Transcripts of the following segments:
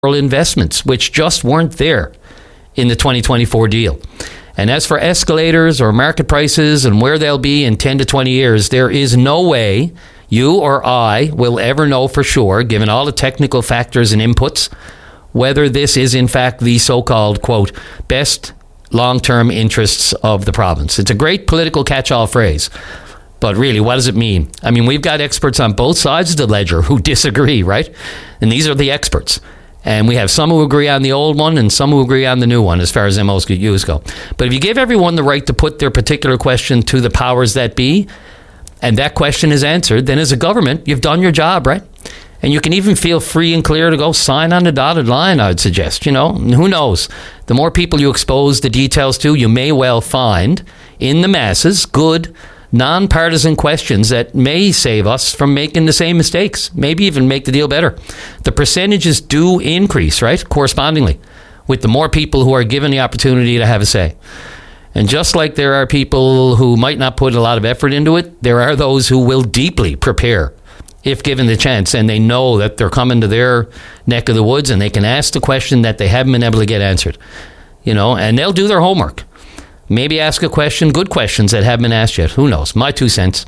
investments, which just weren't there in the 2024 deal. And as for escalators or market prices and where they'll be in 10 to 20 years, there is no way you or I will ever know for sure, given all the technical factors and inputs, whether this is in fact the so-called, quote, best long-term interests of the province. It's a great political catch-all phrase. But really, what does it mean? I mean, we've got experts on both sides of the ledger who disagree, right? And these are the experts. And we have some who agree on the old one and some who agree on the new one as far as MOUs go. But if you give everyone the right to put their particular question to the powers that be, and that question is answered, then as a government, you've done your job, right? And you can even feel free and clear to go sign on the dotted line, I would suggest, you know. And who knows? The more people you expose the details to, you may well find in the masses good, non-partisan questions that may save us from making the same mistakes, maybe even make the deal better. The percentages do increase, right, correspondingly, with the more people who are given the opportunity to have a say. And just like there are people who might not put a lot of effort into it, there are those who will deeply prepare if given the chance, and they know that they're coming to their neck of the woods and they can ask the question that they haven't been able to get answered, you know, and they'll do their homework. Maybe ask a question, good questions that haven't been asked yet. Who knows? My 2 cents.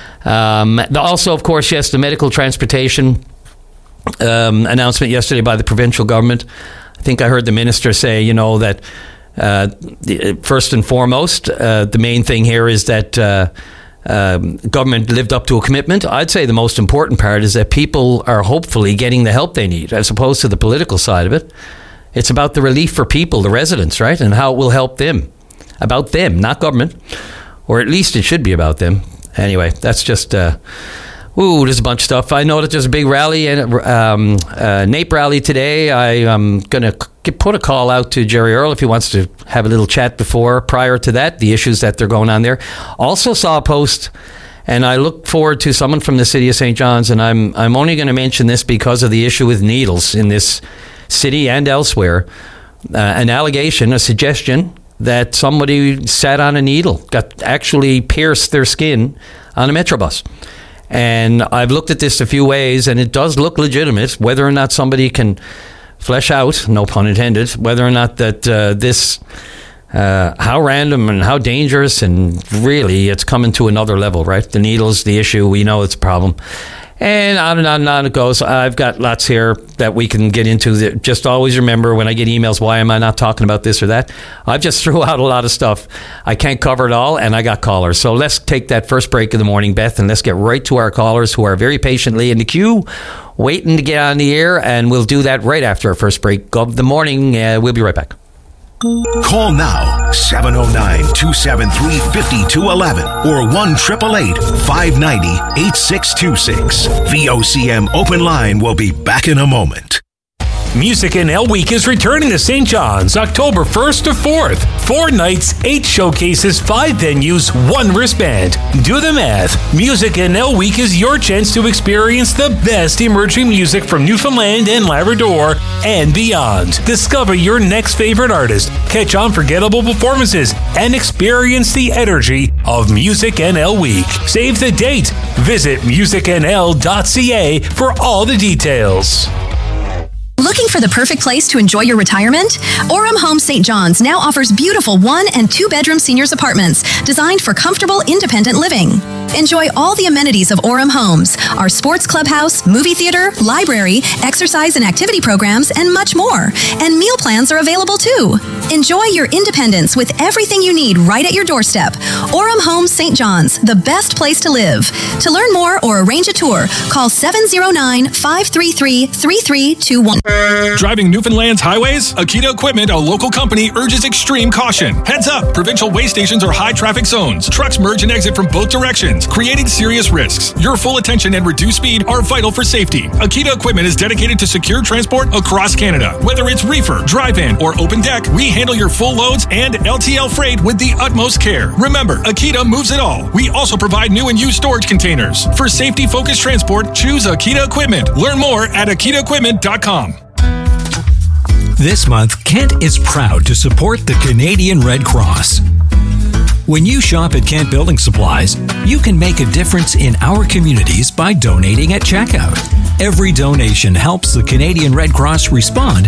Also, of course, yes, the medical transportation announcement yesterday by the provincial government. I think I heard the minister say, you know, that first and foremost, the main thing here is that government lived up to a commitment. I'd say the most important part is that people are hopefully getting the help they need, as opposed to the political side of it. It's about the relief for people, the residents, right, and how it will help them. About them, not government. Or at least it should be about them. Anyway, that's just... there's a bunch of stuff. I know that there's a big rally, NAPE rally today. I'm going to put a call out to Jerry Earl if he wants to have a little chat prior to that, the issues that they're going on there. Also saw a post, and I look forward to someone from the city of St. John's, and I'm only going to mention this because of the issue with needles in this city and elsewhere. An allegation, a suggestion, that somebody sat on a needle, actually pierced their skin on a Metrobus. And I've looked at this a few ways, and it does look legitimate, whether or not somebody can flesh out, no pun intended, whether or not that how random and how dangerous, and really it's coming to another level, right? The needle's the issue. We know it's a problem. And on and on it goes. I've got lots here that we can get into. Just always remember when I get emails, why am I not talking about this or that? I've just threw out a lot of stuff. I can't cover it all, and I got callers. So let's take that first break of the morning, Beth, and let's get right to our callers who are very patiently in the queue, waiting to get on the air, and we'll do that right after our first break of the morning. We'll be right back. Call now, 709-273-5211 or 1-888-590-8626. The OCM open line will be back in a moment. Music NL Week is returning to St. John's October 1st to 4th. 4 nights, 8 showcases, 5 venues, 1 wristband. Do the math. Music NL Week is your chance to experience the best emerging music from Newfoundland and Labrador and beyond. Discover your next favorite artist, catch unforgettable performances, and experience the energy of Music NL Week. Save the date. Visit musicnl.ca for all the details. Looking for the perfect place to enjoy your retirement? Orem Homes St. John's now offers beautiful 1- and 2-bedroom seniors apartments designed for comfortable, independent living. Enjoy all the amenities of Orem Homes, our sports clubhouse, movie theater, library, exercise and activity programs, and much more. And meal plans are available too. Enjoy your independence with everything you need right at your doorstep. Orem Homes St. John's, the best place to live. To learn more or arrange a tour, call 709-533-3321. Driving Newfoundland's highways? Akita Equipment, a local company, urges extreme caution. Heads up, provincial way stations are high traffic zones. Trucks merge and exit from both directions, creating serious risks. Your full attention and reduced speed are vital for safety. Akita Equipment is dedicated to secure transport across Canada. Whether it's reefer, drive-in, or open deck, we handle your full loads and LTL freight with the utmost care. Remember, Akita moves it all. We also provide new and used storage containers. For safety-focused transport, choose Akita Equipment. Learn more at akitaequipment.com. This month, Kent is proud to support the Canadian Red Cross. When you shop at Kent Building Supplies, you can make a difference in our communities by donating at checkout. Every donation helps the Canadian Red Cross respond